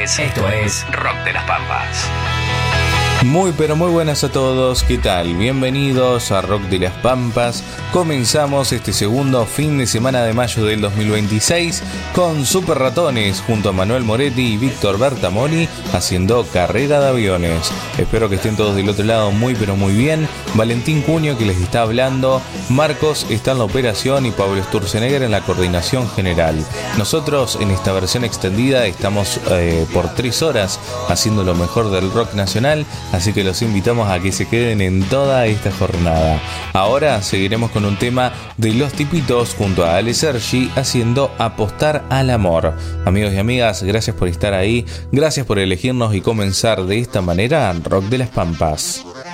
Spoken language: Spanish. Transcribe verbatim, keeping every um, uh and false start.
es, esto es Rock de las Pampas. Muy pero muy buenas a todos, ¿qué tal? Bienvenidos a Rock de las Pampas. Comenzamos este segundo fin de semana de mayo del dos mil veintiséis con Super Ratones junto a Manuel Moretti y Víctor Bertamoni haciendo Carrera de Aviones. Espero que estén todos del otro lado muy pero muy bien. Valentín Cuño que les está hablando, Marcos está en la operación y Pablo Sturzenegger en la coordinación general. Nosotros en esta versión extendida estamos eh, por tres horas haciendo lo mejor del rock nacional. Así que los invitamos a que se queden en toda esta jornada. Ahora seguiremos con un tema de Los Tipitos junto a Ale Sergi haciendo Apostar al Amor. Amigos y amigas, gracias por estar ahí, gracias por elegirnos y comenzar de esta manera Rock de las Pampas.